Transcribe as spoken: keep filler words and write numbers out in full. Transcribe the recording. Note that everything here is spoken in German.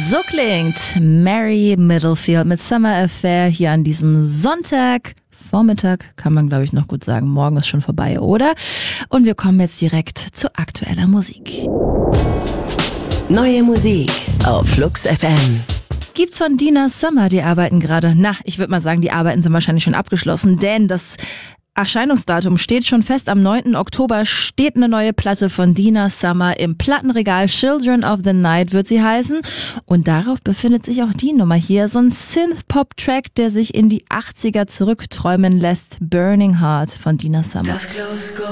So klingt Mary Middlefield mit Summer Affair hier an diesem Sonntag. Vormittag kann man, glaube ich, noch gut sagen. Morgen ist schon vorbei, oder? Und wir kommen jetzt direkt zu aktueller Musik. Neue Musik auf Flux F M. Gibt's von Dina Summer, die arbeiten gerade. Na, ich würde mal sagen, die Arbeiten sind wahrscheinlich schon abgeschlossen, denn das Erscheinungsdatum steht schon fest. Am neunten Oktober steht eine neue Platte von Dina Summer im Plattenregal. Children of the Night wird sie heißen. Und darauf befindet sich auch die Nummer hier. So ein Synth-Pop-Track, der sich in die achtziger zurückträumen lässt. Burning Heart von Dina Summer. Das Close